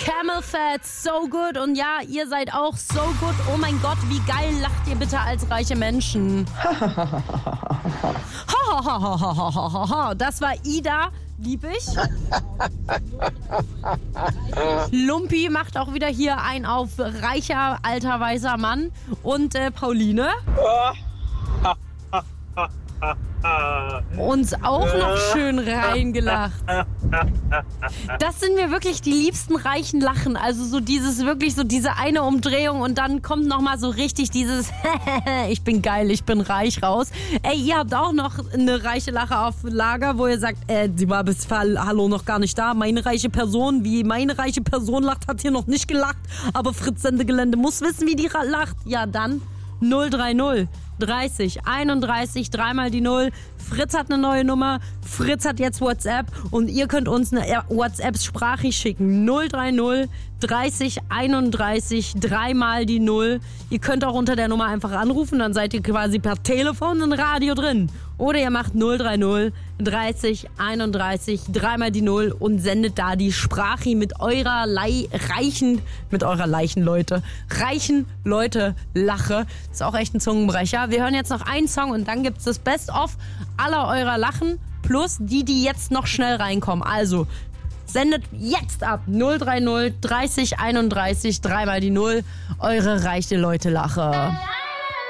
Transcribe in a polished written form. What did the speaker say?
Camel Fat, so good. Und ja, ihr seid auch so good. Oh mein Gott, wie geil lacht ihr bitte als reiche Menschen. Das war Ida, lieb ich. Lumpi macht auch wieder hier ein auf reicher, alter, weißer Mann. Und Pauline. Uns auch noch schön reingelacht. Das sind mir wirklich die liebsten reichen Lachen. Also so dieses wirklich so diese eine Umdrehung und dann kommt nochmal so richtig dieses ich bin geil, ich bin reich raus. Ey, ihr habt auch noch eine reiche Lache auf Lager, wo ihr sagt, die war bis hallo noch gar nicht da. Meine reiche Person, wie meine reiche Person lacht, hat hier noch nicht gelacht. Aber Fritz Sendegelände muss wissen, wie die lacht. Ja, dann 030 30 31 dreimal die 0. Fritz hat eine neue Nummer. Fritz hat jetzt WhatsApp und ihr könnt uns eine WhatsApp-Sprachricht schicken. 030 30 31 dreimal die 0. Ihr könnt auch unter der Nummer einfach anrufen, dann seid ihr quasi per Telefon im Radio drin. Oder ihr macht 030 30 31 dreimal die 0 und sendet da die Sprache mit eurer reichen Leute Lache. Ist auch echt ein Zungenbrecher. Wir hören jetzt noch einen Song und dann gibt's das Best-of aller eurer Lachen plus die jetzt noch schnell reinkommen. Also sendet jetzt ab 030 30 31 dreimal die 0 eure reiche Leute Lache.